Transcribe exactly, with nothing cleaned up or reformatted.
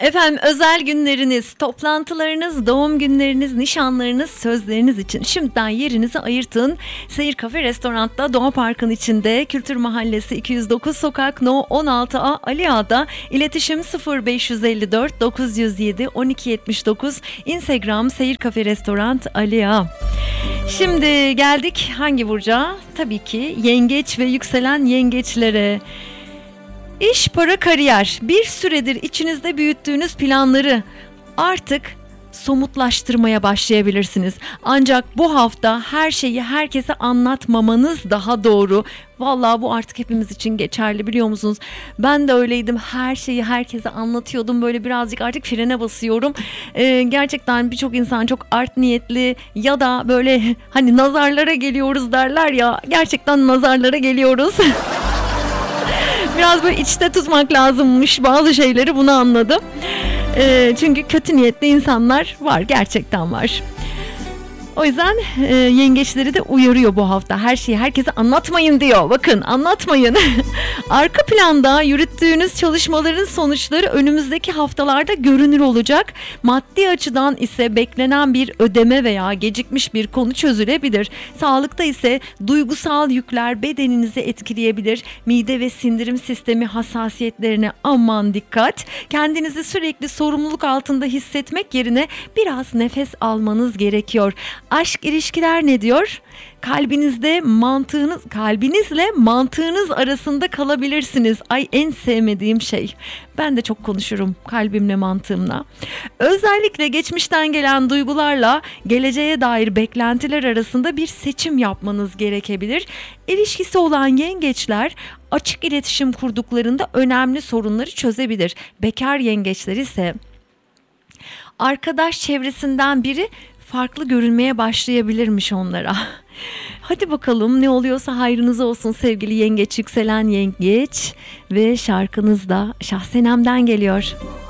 Efendim, özel günleriniz, toplantılarınız, doğum günleriniz, nişanlarınız, sözleriniz için şimdiden yerinizi ayırtın. Seyir Kafe Restorant'ta, Doğa Park'ın içinde, Kültür Mahallesi iki yüz dokuz Sokak No on altı A Ali Ağa'da. İletişim sıfır beş elli dört dokuz yüz yedi on iki yetmiş dokuz. Instagram Seyir Kafe Restorant Ali Ağa. Şimdi geldik hangi burca? Tabii ki yengeç ve yükselen yengeçlere. İş, para, kariyer, bir süredir içinizde büyüttüğünüz planları artık somutlaştırmaya başlayabilirsiniz. Ancak bu hafta her şeyi herkese anlatmamanız daha doğru. Vallahi bu artık hepimiz için geçerli, biliyor musunuz? Ben de öyleydim. Her şeyi herkese anlatıyordum. Böyle birazcık artık frene basıyorum. Ee, gerçekten birçok insan çok art niyetli ya da böyle hani nazarlara geliyoruz derler ya. Gerçekten nazarlara geliyoruz. Biraz böyle içte tutmak lazımmış bazı şeyleri, bunu anladım. E, çünkü kötü niyetli insanlar var, gerçekten var. O yüzden e, yengeçleri de uyarıyor bu hafta. Her şeyi herkese anlatmayın diyor. Bakın, anlatmayın. Arka planda yürüttüğünüz çalışmaların sonuçları önümüzdeki haftalarda görünür olacak. Maddi açıdan ise beklenen bir ödeme veya gecikmiş bir konu çözülebilir. Sağlıkta ise duygusal yükler bedeninizi etkileyebilir. Mide ve sindirim sistemi hassasiyetlerine aman dikkat. Kendinizi sürekli sorumluluk altında hissetmek yerine biraz nefes almanız gerekiyor. Aşk, ilişkiler ne diyor? Kalbinizde mantığınız, kalbinizle mantığınız arasında kalabilirsiniz. Ay, en sevmediğim şey. Ben de çok konuşurum kalbimle, mantığımla. Özellikle geçmişten gelen duygularla geleceğe dair beklentiler arasında bir seçim yapmanız gerekebilir. İlişkisi olan yengeçler açık iletişim kurduklarında önemli sorunları çözebilir. Bekar yengeçler ise arkadaş çevresinden biri farklı görünmeye başlayabilirmiş onlara. Hadi bakalım, ne oluyorsa hayrınıza olsun sevgili yengeç, yükselen yengeç. Ve şarkınız da Şahsenem'den geliyor.